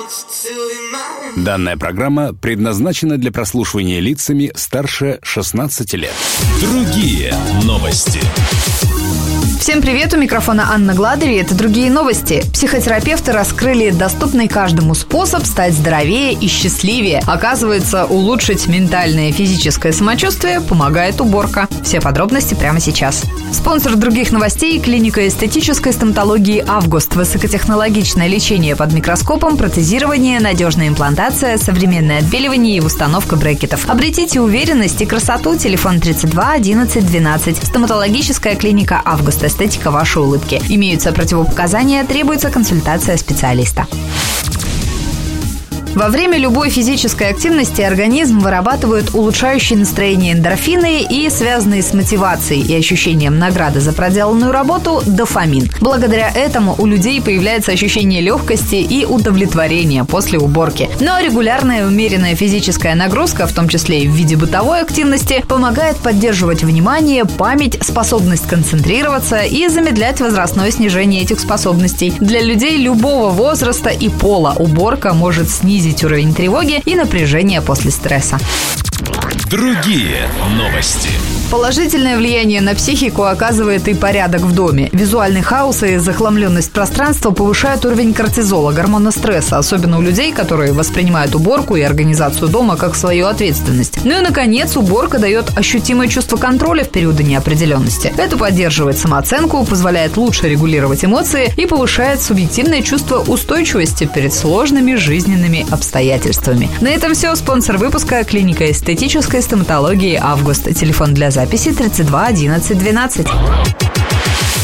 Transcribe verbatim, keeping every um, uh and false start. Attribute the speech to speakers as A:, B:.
A: Данная программа предназначена для прослушивания лицами старше шестнадцати лет.
B: Другие новости.
C: Всем привет, у микрофона Анна Гладыри. Это «Другие новости». Психотерапевты раскрыли доступный каждому способ стать здоровее и счастливее. Оказывается, улучшить ментальное и физическое самочувствие помогает уборка. Все подробности прямо сейчас. Спонсор «Других новостей» – клиника эстетической стоматологии «Август». Высокотехнологичное лечение под микроскопом, протезирование, надежная имплантация, современное отбеливание и установка брекетов. Обретите уверенность и красоту. Телефон тридцать два одиннадцать двенадцать. Стоматологическая клиника «Август». Эстетика вашей улыбки. Имеются противопоказания, требуется консультация специалиста. Во время любой физической активности организм вырабатывает улучшающие настроение эндорфины и связанные с мотивацией и ощущением награды за проделанную работу дофамин. Благодаря этому у людей появляется ощущение легкости и удовлетворения после уборки. Но регулярная умеренная физическая нагрузка, в том числе и в виде бытовой активности, помогает поддерживать внимание, память, способность концентрироваться и замедлять возрастное снижение этих способностей. Для людей любого возраста и пола уборка может снизить уровень тревоги и напряжения после стресса.
B: Другие новости.
C: Положительное влияние на психику оказывает и порядок в доме. Визуальный хаос и захламленность пространства повышают уровень кортизола, гормона стресса, особенно у людей, которые воспринимают уборку и организацию дома как свою ответственность. Ну и, наконец, уборка дает ощутимое чувство контроля в периоды неопределенности. Это поддерживает самооценку, позволяет лучше регулировать эмоции и повышает субъективное чувство устойчивости перед сложными жизненными обстоятельствами. На этом все. Спонсор выпуска – клиника эстетической стоматологии «Август». Телефон для записи тридцать два одиннадцать двенадцать.